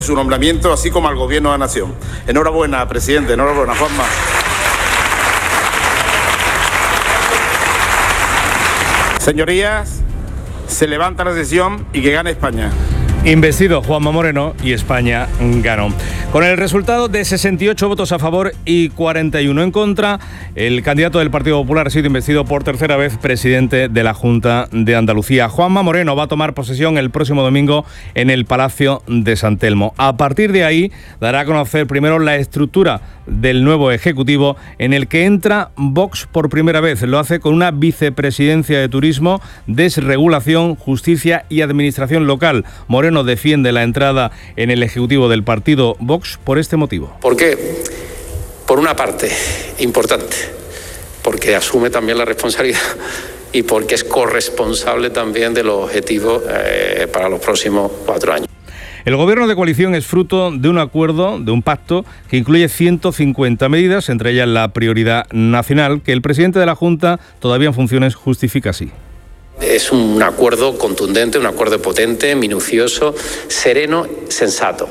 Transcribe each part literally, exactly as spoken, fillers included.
su nombramiento, así como al Gobierno de la Nación. Enhorabuena, presidente. Enhorabuena, Juanma. Señorías, se levanta la sesión y que gane España. Investido Juanma Moreno y España ganó. Con el resultado de sesenta y ocho votos a favor y cuarenta y uno en contra, el candidato del Partido Popular ha sido investido por tercera vez presidente de la Junta de Andalucía. Juanma Moreno va a tomar posesión el próximo domingo en el Palacio de San Telmo. A partir de ahí dará a conocer primero la estructura del nuevo Ejecutivo, en el que entra Vox por primera vez. Lo hace con una vicepresidencia de Turismo, Desregulación, Justicia y Administración Local. Moreno defiende la entrada en el Ejecutivo del partido Vox por este motivo. ¿Por qué? Por una parte, importante, porque asume también la responsabilidad y porque es corresponsable también de los objetivos eh, para los próximos cuatro años. El gobierno de coalición es fruto de un acuerdo, de un pacto, que incluye ciento cincuenta medidas, entre ellas la prioridad nacional, que el presidente de la Junta, todavía en funciones, justifica así. Es un acuerdo contundente, un acuerdo potente, minucioso, sereno, sensato.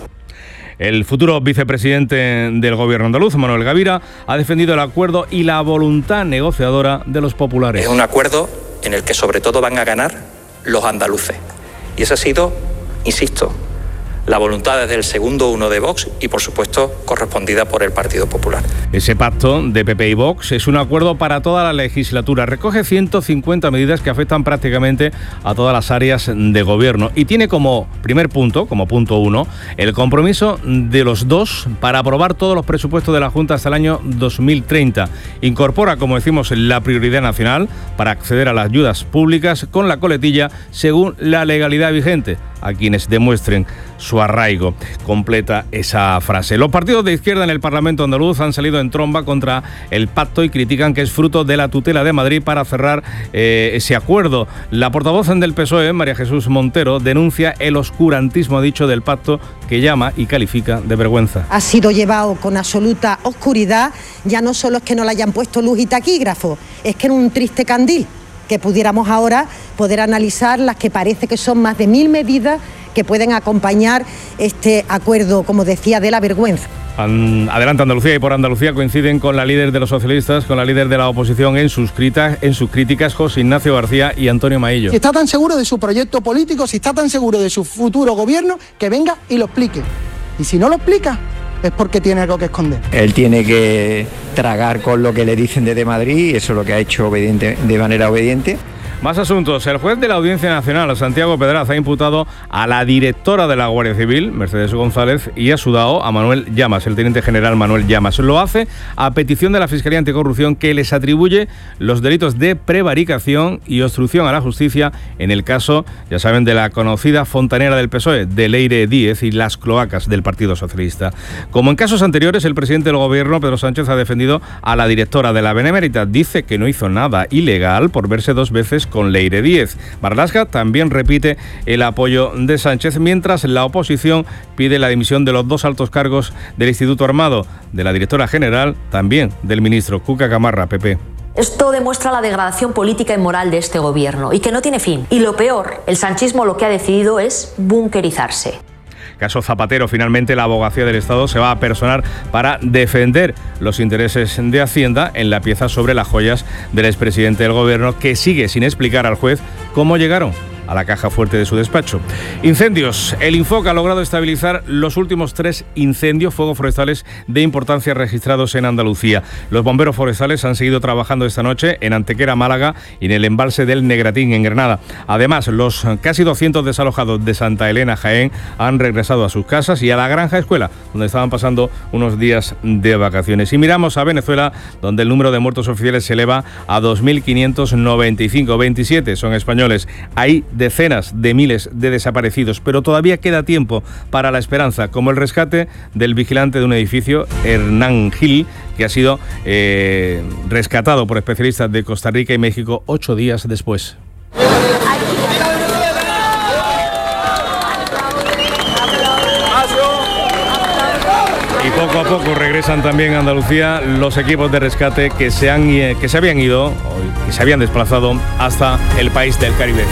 El futuro vicepresidente del gobierno andaluz, Manuel Gavira, ha defendido el acuerdo y la voluntad negociadora de los populares. Es un acuerdo en el que sobre todo van a ganar los andaluces. Y esa ha sido, insisto, la voluntad desde el segundo uno de Vox y, por supuesto, correspondida por el Partido Popular. Ese pacto de P P y Vox es un acuerdo para toda la legislatura. Recoge ciento cincuenta medidas que afectan prácticamente a todas las áreas de gobierno y tiene como primer punto, como punto uno, el compromiso de los dos para aprobar todos los presupuestos de la Junta hasta el año dos mil treinta. Incorpora, como decimos, la prioridad nacional para acceder a las ayudas públicas con la coletilla según la legalidad vigente a quienes demuestren su arraigo. Completa esa frase. Los partidos de izquierda en el Parlamento andaluz han salido en tromba contra el pacto y critican que es fruto de la tutela de Madrid para cerrar eh, ese acuerdo. La portavoz del P S O E, María Jesús Montero, denuncia el oscurantismo, ha dicho, del pacto, que llama y califica de vergüenza. Ha sido llevado con absoluta oscuridad. Ya no solo es que no le hayan puesto luz y taquígrafo, es que en un triste candil, que pudiéramos ahora poder analizar las que parece que son más de mil medidas que pueden acompañar este acuerdo, como decía, de la vergüenza. Adelante Andalucía y por Andalucía coinciden con la líder de los socialistas, con la líder de la oposición en sus críticas, en sus críticas José Ignacio García y Antonio Maillo. Si está tan seguro de su proyecto político, si está tan seguro de su futuro gobierno, que venga y lo explique. Y si no lo explica, es porque tiene algo que esconder. Él tiene que tragar con lo que le dicen desde Madrid, y eso es lo que ha hecho obediente, de manera obediente. Más asuntos. El juez de la Audiencia Nacional, Santiago Pedraz, ha imputado a la directora de la Guardia Civil, Mercedes González, y a su dao, a Manuel Llamas, el teniente general Manuel Llamas. Lo hace a petición de la Fiscalía Anticorrupción, que les atribuye los delitos de prevaricación y obstrucción a la justicia en el caso, ya saben, de la conocida fontanera del P S O E, de Leire Díez, y las cloacas del Partido Socialista. Como en casos anteriores, el presidente del Gobierno, Pedro Sánchez, ha defendido a la directora de la Benemérita. Dice que no hizo nada ilegal por verse dos veces con Leire Díez. Marlaska también repite el apoyo de Sánchez, mientras la oposición pide la dimisión de los dos altos cargos del Instituto Armado, de la directora general, también del ministro Cuca Gamarra, P P. Esto demuestra la degradación política y moral de este gobierno y que no tiene fin. Y lo peor, el sanchismo lo que ha decidido es bunkerizarse. Caso Zapatero, finalmente la Abogacía del Estado se va a personar para defender los intereses de Hacienda en la pieza sobre las joyas del expresidente del Gobierno, que sigue sin explicar al juez cómo llegaron a la caja fuerte de su despacho. Incendios. El Infoca ha logrado estabilizar los últimos tres incendios, fuegos forestales de importancia registrados en Andalucía. Los bomberos forestales han seguido trabajando esta noche en Antequera, Málaga, y en el embalse del Negratín, en Granada. Además, los casi doscientos desalojados de Santa Elena, Jaén, han regresado a sus casas y a la Granja Escuela, donde estaban pasando unos días de vacaciones. Y miramos a Venezuela, donde el número de muertos oficiales se eleva a dos mil quinientos noventa y cinco. veintisiete son españoles. Hay decenas de miles de desaparecidos, pero todavía queda tiempo para la esperanza, como el rescate del vigilante de un edificio, Hernán Gil, que ha sido eh, rescatado por especialistas de Costa Rica y México ocho días después. Y poco a poco regresan también a Andalucía los equipos de rescate que se, han, que se habían ido, que se habían desplazado hasta el país del Caribe.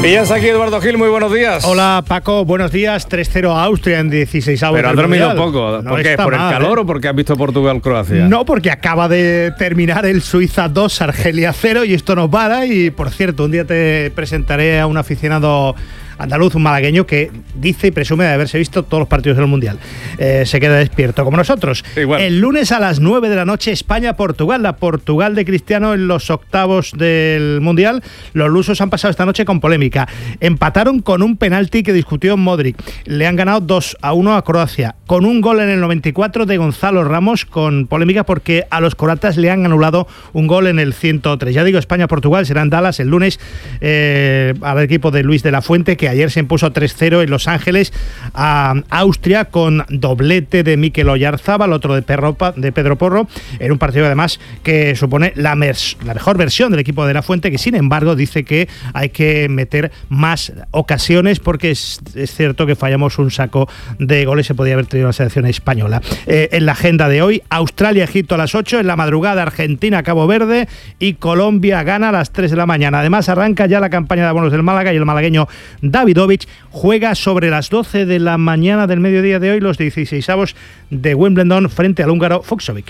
Y ya está aquí Eduardo Gil, muy buenos días. Hola Paco, buenos días. tres cero a Austria en dieciseisavos. Pero has dormido poco. No ¿Por qué? ¿Por mal, el calor ¿eh? o porque has visto Portugal-Croacia? No, porque acaba de terminar el Suiza dos, Argelia cero y esto no para. Y por cierto, un día te presentaré a un aficionado andaluz, un malagueño que dice y presume de haberse visto todos los partidos del Mundial. Eh, se queda despierto como nosotros. Igual. El lunes a las nueve de la noche, España-Portugal. La Portugal de Cristiano en los octavos del Mundial. Los lusos han pasado esta noche con polémica. Empataron con un penalti que discutió Modric. Le han ganado dos a uno a Croacia, con un gol en el noventa y cuatro de Gonzalo Ramos, con polémica porque a los croatas le han anulado un gol en el ciento tres. Ya digo, España-Portugal será en Dallas el lunes, eh, al equipo de Luis de la Fuente, que ayer se impuso tres cero en Los Ángeles a Austria con doblete de Mikel Oyarzábal, otro de, Perro, de Pedro Porro, en un partido además que supone la, mers, la mejor versión del equipo de la Fuente, que sin embargo dice que hay que meter más ocasiones porque es, es cierto que fallamos un saco de goles, se podía haber tenido la selección española. Eh, en la agenda de hoy, Australia-Egipto a las ocho, en la madrugada Argentina-Cabo Verde y Colombia-Ghana a las tres de la mañana. Además arranca ya la campaña de abonos del Málaga y el malagueño Davidovich juega sobre las doce de la mañana del mediodía de hoy los dieciseisavos de Wimbledon frente al húngaro Fucsovic.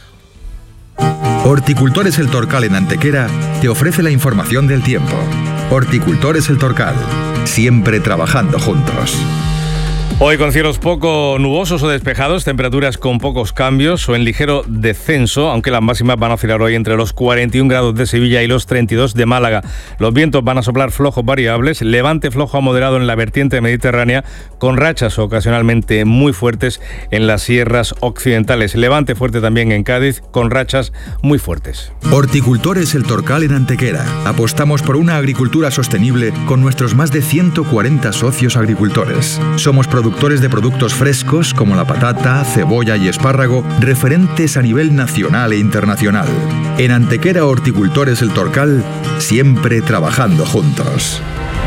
Horticultores El Torcal en Antequera te ofrece la información del tiempo. Horticultores El Torcal, siempre trabajando juntos. Hoy con cielos poco nubosos o despejados, temperaturas con pocos cambios o en ligero descenso, aunque las máximas van a oscilar hoy entre los cuarenta y un grados de Sevilla y los treinta y dos de Málaga. Los vientos van a soplar flojos variables, levante flojo a moderado en la vertiente mediterránea, con rachas ocasionalmente muy fuertes en las sierras occidentales. Levante fuerte también en Cádiz, con rachas muy fuertes. Horticultores El Torcal en Antequera. Apostamos por una agricultura sostenible con nuestros más de ciento cuarenta socios agricultores. Somos productores productores de productos frescos como la patata, cebolla y espárrago, referentes a nivel nacional e internacional. En Antequera Horticultores El Torcal, siempre trabajando juntos.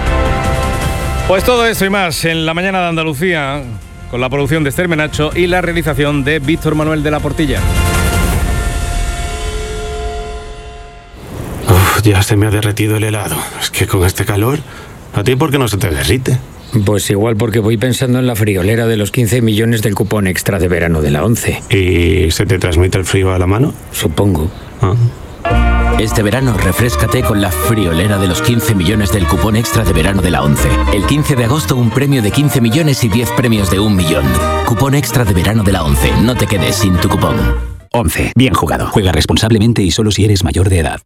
Pues todo esto y más en la mañana de Andalucía, con la producción de Esther Menacho y la realización de Víctor Manuel de la Portilla. Uf, ya se me ha derretido el helado. Es que con este calor, ¿a ti por qué no se te derrite? Pues igual porque voy pensando en la friolera de los quince millones del cupón extra de verano de la ONCE. ¿Y se te transmite el frío a la mano? Supongo. Ah. Este verano refréscate con la friolera de los quince millones del cupón extra de verano de la ONCE. El quince de agosto un premio de quince millones y diez premios de un millón. Cupón extra de verano de la ONCE. No te quedes sin tu cupón. ONCE. Bien jugado. Juega responsablemente y solo si eres mayor de edad.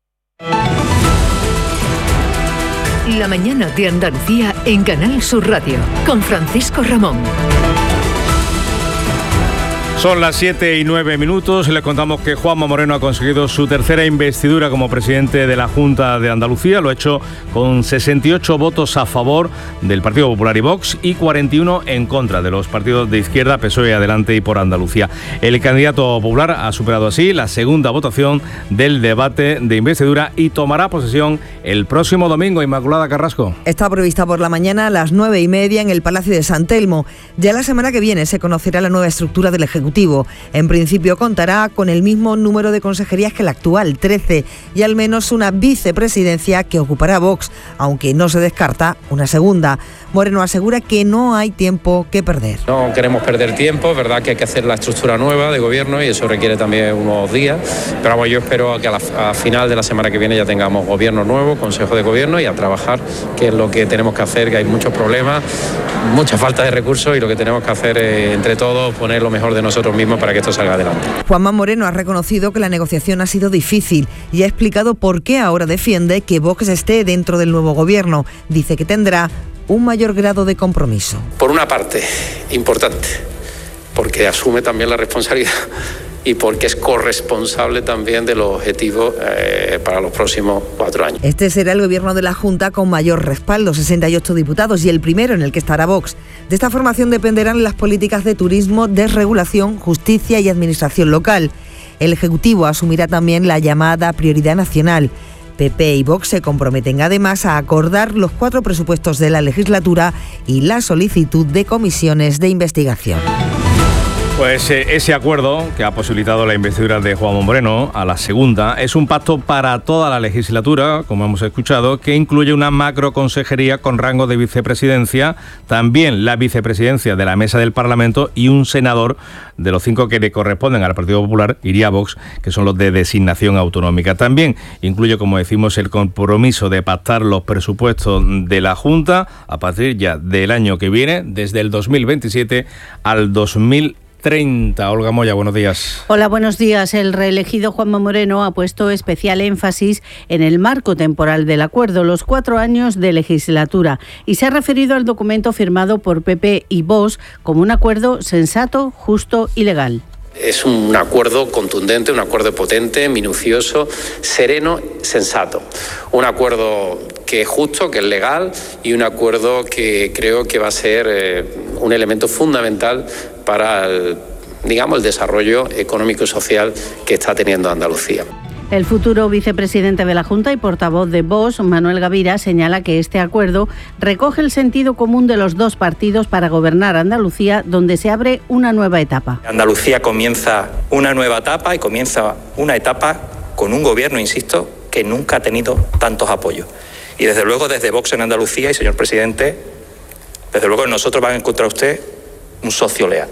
La mañana de Andalucía en Canal Sur Radio, con Francisco Ramón. Son las siete y nueve minutos y les contamos que Juanma Moreno ha conseguido su tercera investidura como presidente de la Junta de Andalucía. Lo ha hecho con sesenta y ocho votos a favor del Partido Popular y Vox y cuarenta y uno en contra de los partidos de izquierda, P S O E, Adelante y Por Andalucía. El candidato popular ha superado así la segunda votación del debate de investidura y tomará posesión el próximo domingo. Inmaculada Carrasco. Está prevista por la mañana a las nueve y media en el Palacio de San Telmo. Ya la semana que viene se conocerá la nueva estructura del Ejecutivo. En principio contará con el mismo número de consejerías que la actual, trece, y al menos una vicepresidencia que ocupará Vox, aunque no se descarta una segunda. Moreno asegura que no hay tiempo que perder. No queremos perder tiempo, es verdad que hay que hacer la estructura nueva de gobierno y eso requiere también unos días, pero bueno, yo espero que a la a final de la semana que viene ya tengamos gobierno nuevo, consejo de gobierno y a trabajar, que es lo que tenemos que hacer, que hay muchos problemas, mucha falta de recursos y lo que tenemos que hacer es, entre todos, poner lo mejor de nosotros mismos para que esto salga adelante. Juanma Moreno ha reconocido que la negociación ha sido difícil y ha explicado por qué ahora defiende que Vox esté dentro del nuevo gobierno. Dice que tendrá un mayor grado de compromiso. Por una parte, importante, porque asume también la responsabilidad y porque es corresponsable también de los objetivos eh, para los próximos cuatro años. Este será el gobierno de la Junta con mayor respaldo, sesenta y ocho diputados, y el primero en el que estará Vox. De esta formación dependerán las políticas de turismo, desregulación, justicia y administración local. El Ejecutivo asumirá también la llamada prioridad nacional. P P y Vox se comprometen además a acordar los cuatro presupuestos de la legislatura y la solicitud de comisiones de investigación. Pues eh, ese acuerdo que ha posibilitado la investidura de Juanma Moreno a la segunda es un pacto para toda la legislatura, como hemos escuchado, que incluye una macroconsejería con rango de vicepresidencia, también la vicepresidencia de la mesa del Parlamento y un senador de los cinco que le corresponden al Partido Popular, iría a Vox, que son los de designación autonómica. También incluye, como decimos, el compromiso de pactar los presupuestos de la Junta a partir ya del año que viene, desde el dos mil veintisiete al dos mil treinta. Olga Moya, buenos días. Hola, buenos días. El reelegido Juanma Moreno ha puesto especial énfasis en el marco temporal del acuerdo, los cuatro años de legislatura, y se ha referido al documento firmado por P P y Vox como un acuerdo sensato, justo y legal. Es un acuerdo contundente, un acuerdo potente, minucioso, sereno, sensato. Un acuerdo que es justo, que es legal y un acuerdo que creo que va a ser eh, un elemento fundamental para el, digamos, el desarrollo económico y social que está teniendo Andalucía. El futuro vicepresidente de la Junta y portavoz de Vox, Manuel Gavira, señala que este acuerdo recoge el sentido común de los dos partidos para gobernar Andalucía, donde se abre una nueva etapa. Andalucía comienza una nueva etapa y comienza una etapa con un gobierno, insisto, que nunca ha tenido tantos apoyos. Y desde luego desde Vox en Andalucía, y señor presidente, desde luego nosotros van a encontrar usted un socio leal.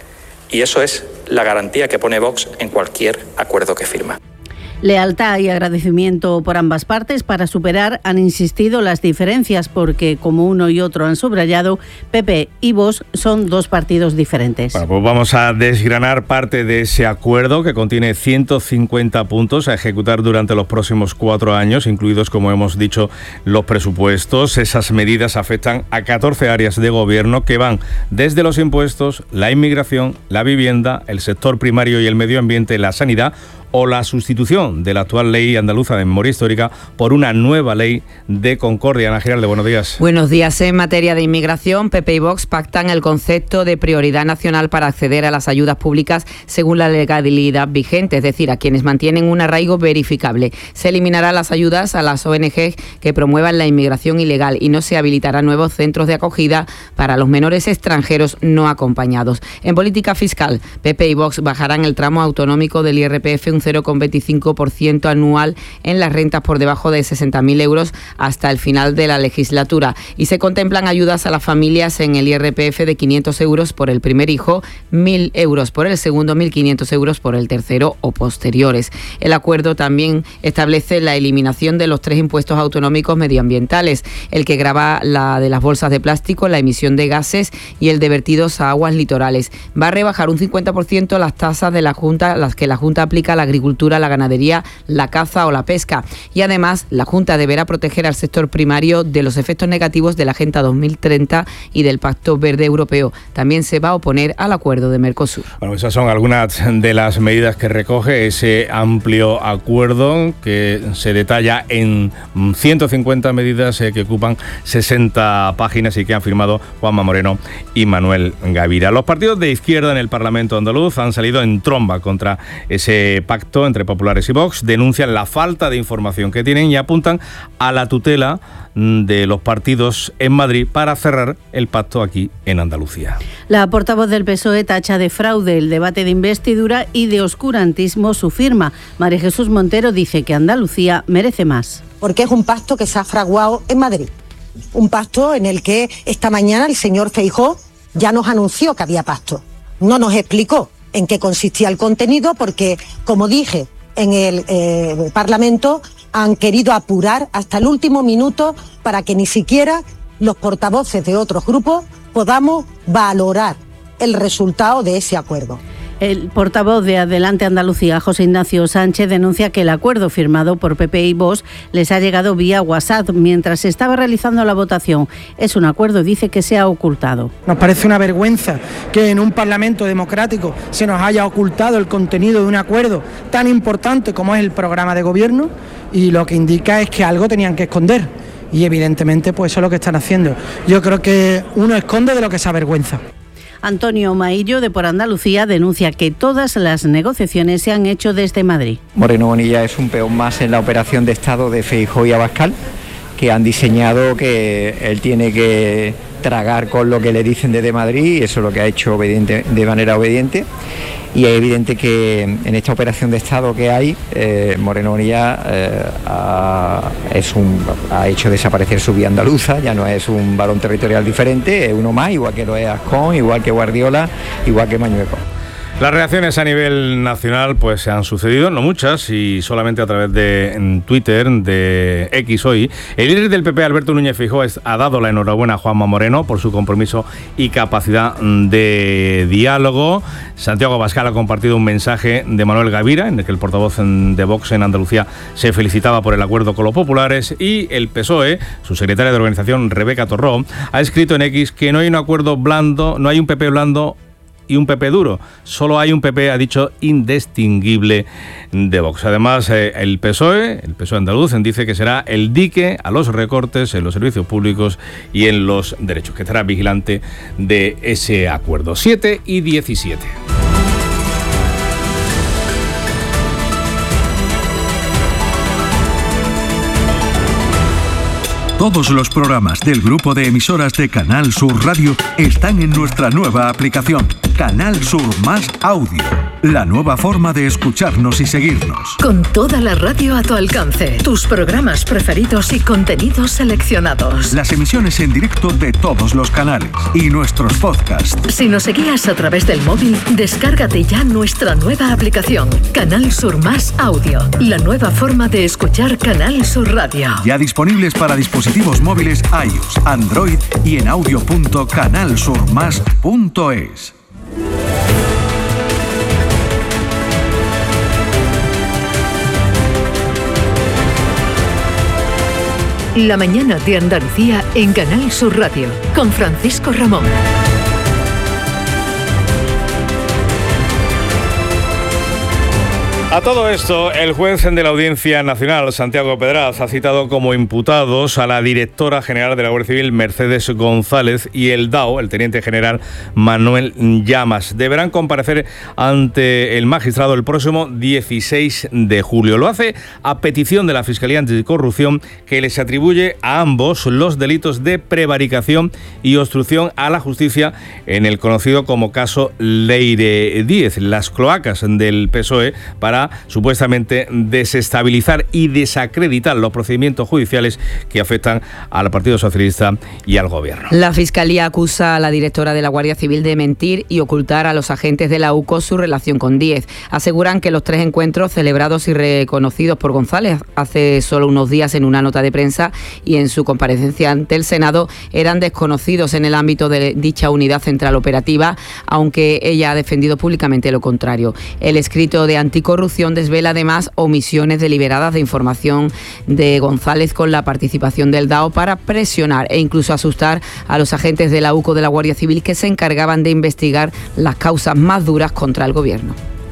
Y eso es la garantía que pone Vox en cualquier acuerdo que firma. Lealtad y agradecimiento por ambas partes para superar, han insistido, las diferencias, porque, como uno y otro han subrayado, P P y Vox son dos partidos diferentes. Bueno, pues vamos a desgranar parte de ese acuerdo que contiene ciento cincuenta puntos a ejecutar durante los próximos cuatro años, incluidos, como hemos dicho, los presupuestos. Esas medidas afectan a catorce áreas de gobierno que van desde los impuestos, la inmigración, la vivienda, el sector primario y el medio ambiente, la sanidad o la sustitución de la actual ley andaluza de memoria histórica por una nueva ley de concordia. Ana Giralde, buenos días. Buenos días. En materia de inmigración, P P y Vox pactan el concepto de prioridad nacional para acceder a las ayudas públicas según la legalidad vigente, es decir, a quienes mantienen un arraigo verificable. Se eliminarán las ayudas a las O N G que promuevan la inmigración ilegal y no se habilitarán nuevos centros de acogida para los menores extranjeros no acompañados. En política fiscal, P P y Vox bajarán el tramo autonómico del I R P F un cero coma veinticinco por ciento anual en las rentas por debajo de sesenta mil euros hasta el final de la legislatura, y se contemplan ayudas a las familias en el I R P F de quinientos euros por el primer hijo, mil euros por el segundo, mil quinientos euros por el tercero o posteriores. El acuerdo también establece la eliminación de los tres impuestos autonómicos medioambientales, el que grava la de las bolsas de plástico, la emisión de gases y el de vertidos a aguas litorales. Va a rebajar un cincuenta por ciento las tasas de la Junta, las que la Junta aplica a la agricultura, la ganadería, la caza o la pesca. Y además, la Junta deberá proteger al sector primario de los efectos negativos de la Agenda dos mil treinta y del Pacto Verde Europeo. También se va a oponer al acuerdo de Mercosur. Bueno, esas son algunas de las medidas que recoge ese amplio acuerdo que se detalla en ciento cincuenta medidas eh, que ocupan sesenta páginas y que han firmado Juanma Moreno y Manuel Gavira. Los partidos de izquierda en el Parlamento andaluz han salido en tromba contra ese pacto entre populares y Vox, denuncian la falta de información que tienen y apuntan a la tutela de los partidos en Madrid para cerrar el pacto aquí en Andalucía. La portavoz del P S O E tacha de fraude el debate de investidura y de oscurantismo su firma. María Jesús Montero dice que Andalucía merece más. Porque es un pacto que se ha fraguado en Madrid. Un pacto en el que esta mañana el señor Feijóo ya nos anunció que había pacto. No nos explicó en qué consistía el contenido, porque, como dije en el eh, Parlamento, han querido apurar hasta el último minuto para que ni siquiera los portavoces de otros grupos podamos valorar el resultado de ese acuerdo. El portavoz de Adelante Andalucía, José Ignacio Sánchez, denuncia que el acuerdo firmado por P P y Vox les ha llegado vía WhatsApp mientras se estaba realizando la votación. Es un acuerdo, dice, que se ha ocultado. Nos parece una vergüenza que en un Parlamento democrático se nos haya ocultado el contenido de un acuerdo tan importante como es el programa de gobierno, y lo que indica es que algo tenían que esconder. Y evidentemente pues eso es lo que están haciendo. Yo creo que uno esconde de lo que se avergüenza. Antonio Maillo, de Por Andalucía, denuncia que todas las negociaciones se han hecho desde Madrid. Moreno Bonilla es un peón más en la operación de Estado de Feijóo y Abascal, que han diseñado que él tiene que tragar con lo que le dicen desde Madrid, y eso es lo que ha hecho obediente, de manera obediente. Y es evidente que en esta operación de Estado que hay, eh, Moreno Bonilla eh, ha, es un, ha hecho desaparecer su vía andaluza, ya no es un balón territorial diferente, es uno más, igual que lo es Ascón, igual que Guardiola, igual que Mañueco. Las reacciones a nivel nacional pues se han sucedido, no muchas, y solamente a través de Twitter, de X hoy. El líder del P P, Alberto Núñez Feijóo, ha dado la enhorabuena a Juanma Moreno por su compromiso y capacidad de diálogo. Santiago Abascal ha compartido un mensaje de Manuel Gavira, en el que el portavoz de Vox en Andalucía se felicitaba por el acuerdo con los populares, y el P S O E, su secretaria de organización, Rebeca Torró, ha escrito en X que no hay un acuerdo blando, no hay un P P blando y un P P duro, solo hay un P P, ha dicho, indistinguible de Vox. Además, eh, el P S O E, el P S O E andaluz, dice que será el dique a los recortes en los servicios públicos y en los derechos, que estará vigilante de ese acuerdo. siete y diecisiete. Todos los programas del grupo de emisoras de Canal Sur Radio están en nuestra nueva aplicación, Canal Sur Más Audio, la nueva forma de escucharnos y seguirnos. Con toda la radio a tu alcance, tus programas preferidos y contenidos seleccionados. Las emisiones en directo de todos los canales y nuestros podcasts. Si nos seguías a través del móvil, descárgate ya nuestra nueva aplicación, Canal Sur Más Audio, la nueva forma de escuchar Canal Sur Radio. Ya disponibles para dispositivos móviles iOS, Android y en audio punto canal sur más punto es. La mañana de Andalucía en Canal Sur Radio, con Francisco Ramón. A todo esto, el juez de la Audiencia Nacional, Santiago Pedraz, ha citado como imputados a la directora general de la Guardia Civil, Mercedes González, y el D A O, el teniente general Manuel Llamas. Deberán comparecer ante el magistrado el próximo dieciséis de julio. Lo hace a petición de la Fiscalía Anticorrupción, que les atribuye a ambos los delitos de prevaricación y obstrucción a la justicia en el conocido como caso Leire Díez, las cloacas del P S O E, para supuestamente desestabilizar y desacreditar los procedimientos judiciales que afectan al Partido Socialista y al Gobierno. La Fiscalía acusa a la directora de la Guardia Civil de mentir y ocultar a los agentes de la U C O su relación con Díez. Aseguran que los tres encuentros celebrados y reconocidos por González hace solo unos días en una nota de prensa y en su comparecencia ante el Senado eran desconocidos en el ámbito de dicha unidad central operativa, aunque ella ha defendido públicamente lo contrario. El escrito de anticorrupción desvela además omisiones deliberadas de información de González con la participación del D A O para presionar e incluso asustar a los agentes de la U C O de la Guardia Civil que se encargaban de investigar las causas más duras contra el Gobierno.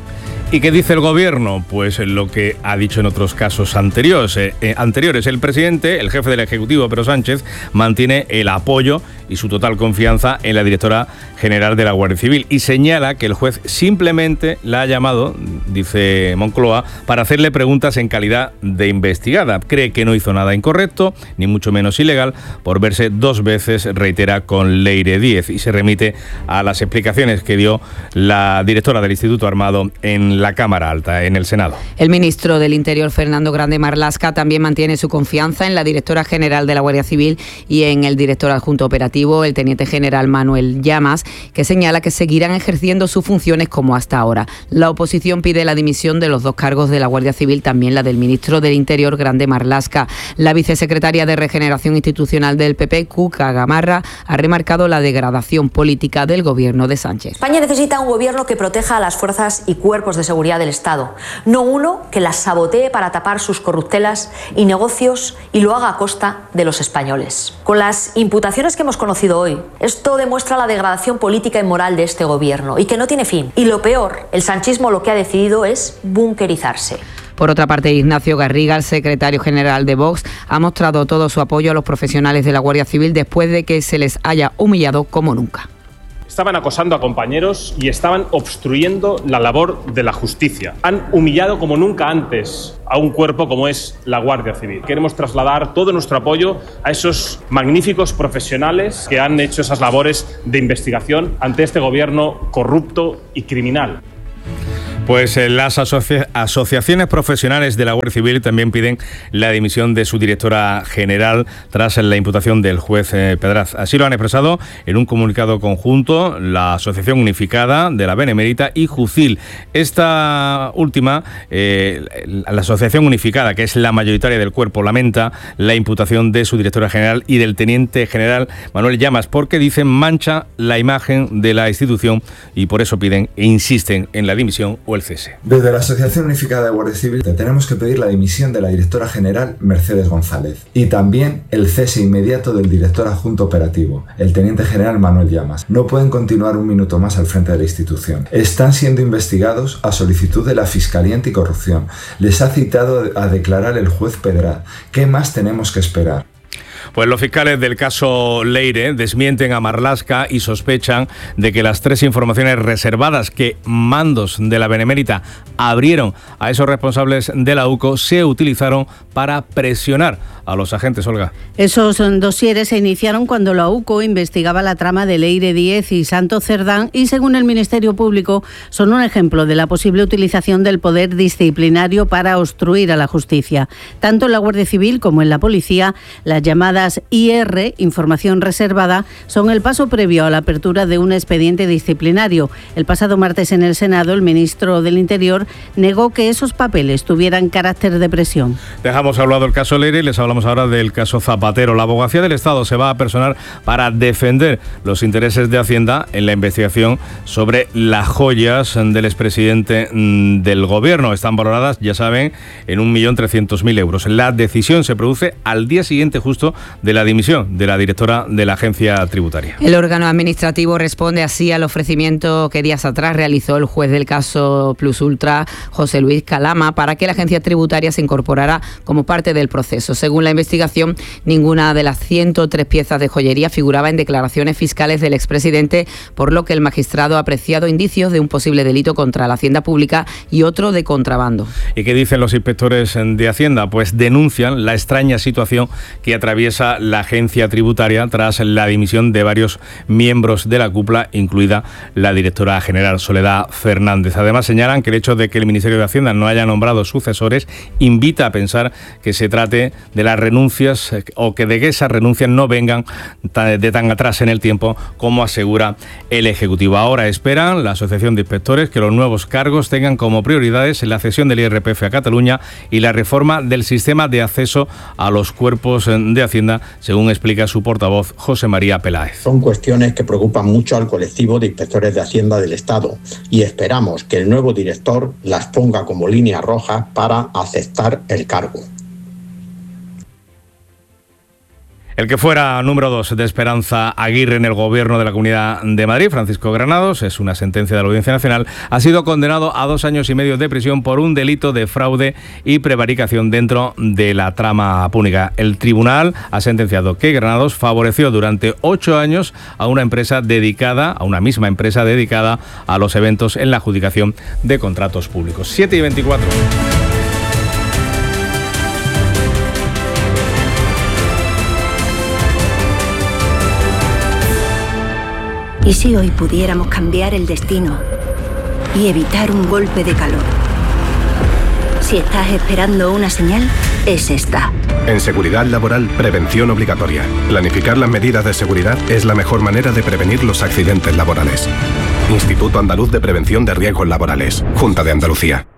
¿Y qué dice el Gobierno? Pues lo que ha dicho en otros casos anteriores. Eh, eh, anteriores. El presidente, el jefe del Ejecutivo, Pedro Sánchez, mantiene el apoyo y su total confianza en la directora general de la Guardia Civil y señala que el juez simplemente la ha llamado, dice Moncloa, para hacerle preguntas en calidad de investigada. Cree que no hizo nada incorrecto, ni mucho menos ilegal, por verse dos veces, reitera, con Leire Díez, y se remite a las explicaciones que dio la directora del Instituto Armado en la Cámara Alta, en el Senado. El ministro del Interior, Fernando Grande Marlaska, también mantiene su confianza en la directora general de la Guardia Civil y en el director adjunto operativo, el teniente general Manuel Llamas, que señala que seguirán ejerciendo sus funciones como hasta ahora. La oposición pide la dimisión de los dos cargos de la Guardia Civil, también la del ministro del Interior, Grande Marlaska. La vicesecretaria de Regeneración Institucional del P P, Cuca Gamarra, ha remarcado la degradación política del gobierno de Sánchez. España necesita un gobierno que proteja a las fuerzas y cuerpos de seguridad del Estado, no uno que las sabotee para tapar sus corruptelas y negocios y lo haga a costa de los españoles. Con las imputaciones que hemos conocido hoy, esto demuestra la degradación política y moral de este gobierno y que no tiene fin. Y lo peor, el sanchismo lo que ha decidido es bunkerizarse. Por otra parte, Ignacio Garriga, el secretario general de Vox, ha mostrado todo su apoyo a los profesionales de la Guardia Civil después de que se les haya humillado como nunca. estaban acosando a compañeros y estaban obstruyendo la labor de la justicia. Han humillado como nunca antes a un cuerpo como es la Guardia Civil. Queremos trasladar todo nuestro apoyo a esos magníficos profesionales que han hecho esas labores de investigación ante este gobierno corrupto y criminal. Pues eh, las asocia- asociaciones profesionales de la Guardia Civil también piden la dimisión de su directora general tras la imputación del juez eh, Pedraz. Así lo han expresado en un comunicado conjunto la Asociación Unificada de la Benemérita y Jucil. Esta última, eh, la Asociación Unificada, que es la mayoritaria del cuerpo, lamenta la imputación de su directora general y del teniente general Manuel Llamas, porque dicen mancha la imagen de la institución y por eso piden e insisten en la dimisión o el cese. Desde la Asociación Unificada de Guardia Civil tenemos que pedir la dimisión de la directora general Mercedes González y también el cese inmediato del director adjunto operativo, el teniente general Manuel Llamas. No pueden continuar un minuto más al frente de la institución. Están siendo investigados a solicitud de la Fiscalía Anticorrupción. Les ha citado a declarar el juez Pedraz. ¿Qué más tenemos que esperar? Pues los fiscales del caso Leire desmienten a Marlaska y sospechan de que las tres informaciones reservadas que mandos de la Benemérita abrieron a esos responsables de la U C O se utilizaron para presionar a los agentes. Olga. Esos dosieres se iniciaron cuando la U C O investigaba la trama de Leire Díez y Santos Cerdán y, según el Ministerio Público, son un ejemplo de la posible utilización del poder disciplinario para obstruir a la justicia. Tanto en la Guardia Civil como en la Policía, las llamadas I R, información reservada, son el paso previo a la apertura de un expediente disciplinario. El pasado martes en el Senado, el ministro del Interior negó que esos papeles tuvieran carácter de presión. Dejamos hablado el caso Leire y les hablamos ahora del caso Zapatero. La Abogacía del Estado se va a personar para defender los intereses de Hacienda en la investigación sobre las joyas del expresidente del Gobierno. Están valoradas, ya saben, en un millón trescientos mil euros. La decisión se produce al día siguiente justo de la dimisión de la directora de la agencia tributaria. El órgano administrativo responde así al ofrecimiento que días atrás realizó el juez del caso Plus Ultra, José Luis Calama, para que la agencia tributaria se incorporara como parte del proceso. Según la investigación, ninguna de las ciento tres piezas de joyería figuraba en declaraciones fiscales del expresidente, por lo que el magistrado ha apreciado indicios de un posible delito contra la hacienda pública y otro de contrabando. ¿Y qué dicen los inspectores de Hacienda? Pues denuncian la extraña situación que atraviesa la agencia tributaria tras la dimisión de varios miembros de la cúpula, incluida la directora general Soledad Fernández. Además, señalan que el hecho de que el Ministerio de Hacienda no haya nombrado sucesores invita a pensar que se trate de las renuncias o que de que esas renuncias no vengan de tan atrás en el tiempo como asegura el Ejecutivo. Ahora esperan la Asociación de Inspectores que los nuevos cargos tengan como prioridades la cesión del I R P F a Cataluña y la reforma del sistema de acceso a los cuerpos de Hacienda, según explica su portavoz José María Peláez. Son cuestiones que preocupan mucho al colectivo de inspectores de Hacienda del Estado y esperamos que el nuevo director las ponga como línea roja para aceptar el cargo. El que fuera número dos de Esperanza Aguirre en el gobierno de la Comunidad de Madrid, Francisco Granados, es una sentencia de la Audiencia Nacional, ha sido condenado a dos años y medio de prisión por un delito de fraude y prevaricación dentro de la trama púnica. El tribunal ha sentenciado que Granados favoreció durante ocho años a una empresa dedicada, a una misma empresa dedicada a los eventos en la adjudicación de contratos públicos. siete y veinticuatro. ¿Y si hoy pudiéramos cambiar el destino y evitar un golpe de calor? Si estás esperando una señal, es esta. En seguridad laboral, prevención obligatoria. Planificar las medidas de seguridad es la mejor manera de prevenir los accidentes laborales. Instituto Andaluz de Prevención de Riesgos Laborales. Junta de Andalucía.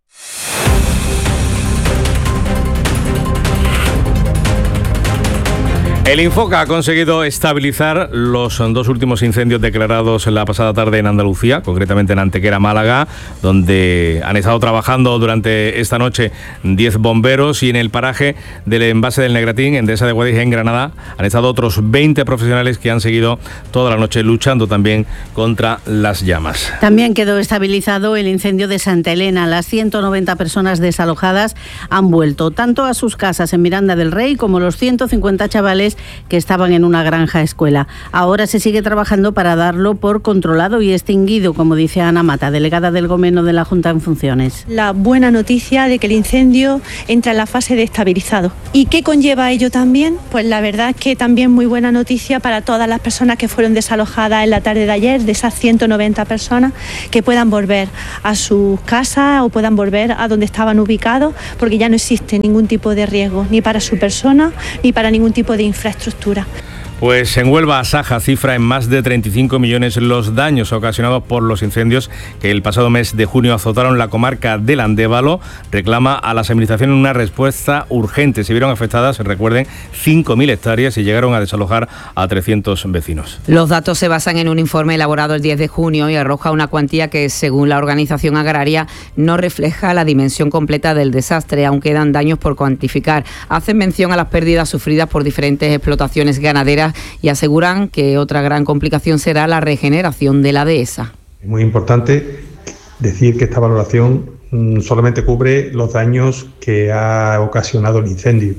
El Infoca ha conseguido estabilizar los dos últimos incendios declarados la pasada tarde en Andalucía, concretamente en Antequera, Málaga, donde han estado trabajando durante esta noche diez bomberos, y en el paraje del envase del Negratín, en Dehesa de Guadix, en Granada, han estado otros veinte profesionales que han seguido toda la noche luchando también contra las llamas. También quedó estabilizado el incendio de Santa Elena. Las ciento noventa personas desalojadas han vuelto tanto a sus casas en Miranda del Rey como los ciento cincuenta chavales que estaban en una granja escuela. Ahora se sigue trabajando para darlo por controlado y extinguido, como dice Ana Mata, delegada del Gobierno de la Junta en funciones. La buena noticia de que el incendio entra en la fase de estabilizado. ¿Y qué conlleva ello también? Pues la verdad es que también muy buena noticia para todas las personas que fueron desalojadas en la tarde de ayer, de esas ciento noventa personas, que puedan volver a sus casas o puedan volver a donde estaban ubicados, porque ya no existe ningún tipo de riesgo, ni para su persona, ni para ningún tipo de infraestructura. Pues en Huelva, Asaja cifra en más de treinta y cinco millones los daños ocasionados por los incendios que el pasado mes de junio azotaron la comarca del Andévalo. Reclama a las administraciones una respuesta urgente. Se vieron afectadas, recuerden, cinco mil hectáreas y llegaron a desalojar a trescientos vecinos. Los datos se basan en un informe elaborado el diez de junio y arroja una cuantía que, según la organización agraria, no refleja la dimensión completa del desastre. Aún quedan daños por cuantificar. Hacen mención a las pérdidas sufridas por diferentes explotaciones ganaderas y aseguran que otra gran complicación será la regeneración de la dehesa. Es muy importante decir que esta valoración solamente cubre los daños que ha ocasionado el incendio.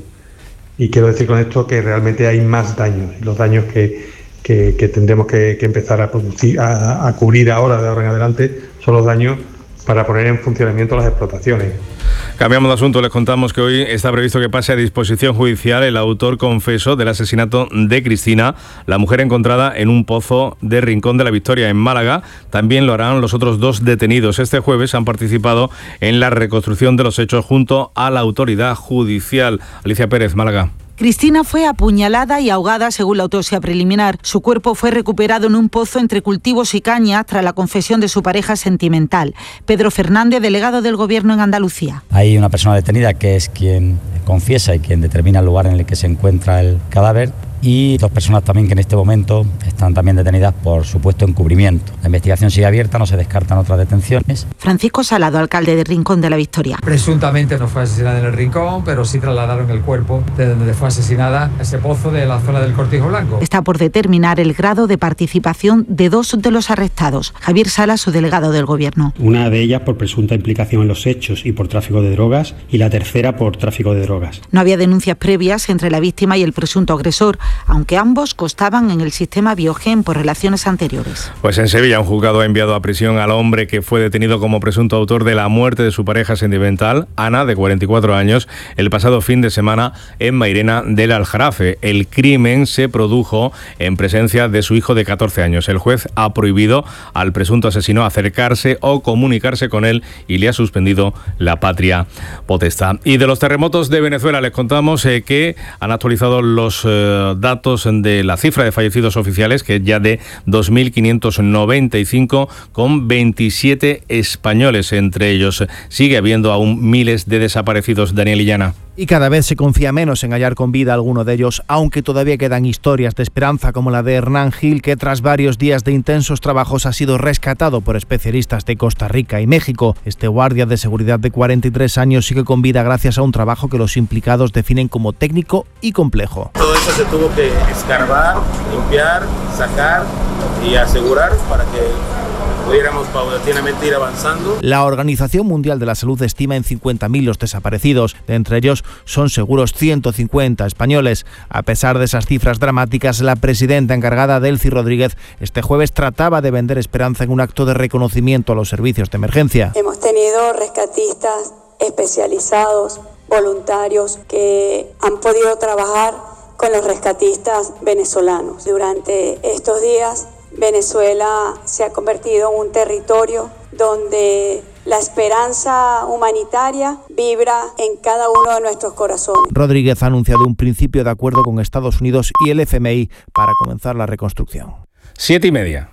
Y quiero decir con esto que realmente hay más daños. Los daños que, que, que tendremos que, que empezar a, producir, a, a cubrir ahora, de ahora en adelante, son los daños para poner en funcionamiento las explotaciones. Cambiamos de asunto, les contamos que hoy está previsto que pase a disposición judicial el autor confeso del asesinato de Cristina, la mujer encontrada en un pozo de Rincón de la Victoria, en Málaga. También lo harán los otros dos detenidos. Este jueves han participado en la reconstrucción de los hechos junto a la autoridad judicial. Alicia Pérez, Málaga. Cristina fue apuñalada y ahogada según la autopsia preliminar. Su cuerpo fue recuperado en un pozo entre cultivos y cañas tras la confesión de su pareja sentimental. Pedro Fernández, delegado del Gobierno en Andalucía. Hay una persona detenida que es quien confiesa y quien determina el lugar en el que se encuentra el cadáver. Y dos personas también que en este momento están también detenidas por supuesto encubrimiento. La investigación sigue abierta, no se descartan otras detenciones. Francisco Salado, alcalde de Rincón de la Victoria. Presuntamente no fue asesinada en el Rincón, pero sí trasladaron el cuerpo de donde fue asesinada a ese pozo de la zona del Cortijo Blanco. Está por determinar el grado de participación de dos de los arrestados. Javier Sala, su delegado del Gobierno. Una de ellas por presunta implicación en los hechos y por tráfico de drogas, y la tercera por tráfico de drogas. No había denuncias previas entre la víctima y el presunto agresor, aunque ambos constaban en el sistema Biogen por relaciones anteriores. Pues en Sevilla un juzgado ha enviado a prisión al hombre que fue detenido como presunto autor de la muerte de su pareja sentimental, Ana, de cuarenta y cuatro años, el pasado fin de semana en Mairena del Aljarafe. El crimen se produjo en presencia de su hijo de catorce años. El juez ha prohibido al presunto asesino acercarse o comunicarse con él y le ha suspendido la patria potestad. Y de los terremotos de Venezuela les contamos eh, que han actualizado los eh, datos de la cifra de fallecidos oficiales, que es ya de dos mil quinientos noventa y cinco, con veintisiete españoles. Entre ellos sigue habiendo aún miles de desaparecidos. Daniel Illana. Y cada vez se confía menos en hallar con vida a alguno de ellos, aunque todavía quedan historias de esperanza, como la de Hernán Gil, que tras varios días de intensos trabajos ha sido rescatado por especialistas de Costa Rica y México. Este guardia de seguridad de cuarenta y tres años sigue con vida gracias a un trabajo que los implicados definen como técnico y complejo. Todo eso se tuvo que escarbar, limpiar, sacar y asegurar para que pudiéramos paulatinamente ir avanzando. La Organización Mundial de la Salud estima en cincuenta mil los desaparecidos. De entre ellos son seguros ciento cincuenta españoles. A pesar de esas cifras dramáticas, la presidenta encargada, Delcy Rodríguez, este jueves trataba de vender esperanza en un acto de reconocimiento a los servicios de emergencia. Hemos tenido rescatistas especializados, voluntarios, que han podido trabajar con los rescatistas venezolanos. Durante estos días, Venezuela se ha convertido en un territorio donde la esperanza humanitaria vibra en cada uno de nuestros corazones. Rodríguez ha anunciado un principio de acuerdo con Estados Unidos y el F M I para comenzar la reconstrucción. Siete y media.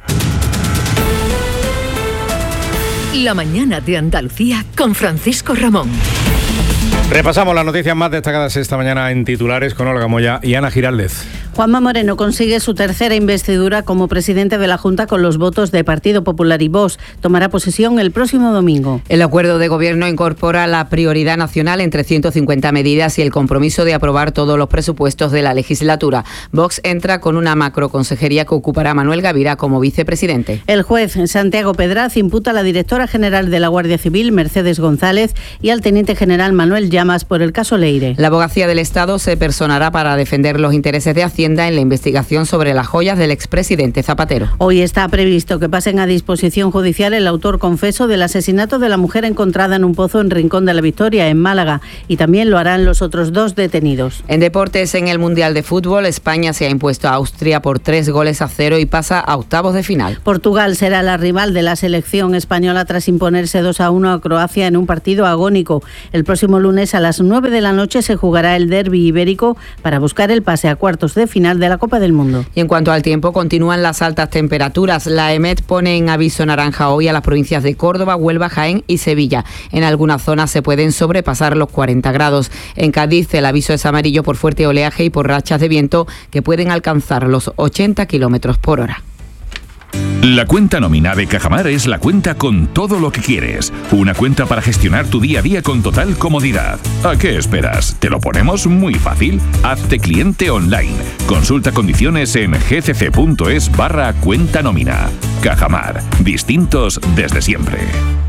La mañana de Andalucía con Francisco Ramón. Repasamos las noticias más destacadas esta mañana en titulares con Olga Moya y Ana Giraldez. Juanma Moreno consigue su tercera investidura como presidente de la Junta con los votos de Partido Popular y Vox. Tomará posesión el próximo domingo. El acuerdo de gobierno incorpora la prioridad nacional entre ciento cincuenta medidas y el compromiso de aprobar todos los presupuestos de la legislatura. Vox entra con una macroconsejería que ocupará a Manuel Gavira como vicepresidente. El juez Santiago Pedraz imputa a la directora general de la Guardia Civil, Mercedes González, y al teniente general Manuel Llamas por el caso Leire. La abogacía del Estado se personará para defender los intereses de Hacienda en la investigación sobre las joyas del expresidente Zapatero. Hoy está previsto que pasen a disposición judicial el autor confeso del asesinato de la mujer encontrada en un pozo en Rincón de la Victoria, en Málaga, y también lo harán los otros dos detenidos. En deportes, en el Mundial de Fútbol, España se ha impuesto a Austria por tres goles a cero y pasa a octavos de final. Portugal será la rival de la selección española tras imponerse dos a uno a Croacia en un partido agónico. El próximo lunes a las nueve de la noche se jugará el derbi ibérico para buscar el pase a cuartos de final de la Copa del Mundo. Y en cuanto al tiempo, continúan las altas temperaturas. La EMET pone en aviso naranja hoy a las provincias de Córdoba, Huelva, Jaén y Sevilla. En algunas zonas se pueden sobrepasar los cuarenta grados. En Cádiz el aviso es amarillo por fuerte oleaje y por rachas de viento que pueden alcanzar los ochenta kilómetros por hora. La cuenta nómina de Cajamar es la cuenta con todo lo que quieres. Una cuenta para gestionar tu día a día con total comodidad. ¿A qué esperas? ¿Te lo ponemos muy fácil? Hazte cliente online. Consulta condiciones en gcc.es barra cuenta nómina. Cajamar. Distintos desde siempre.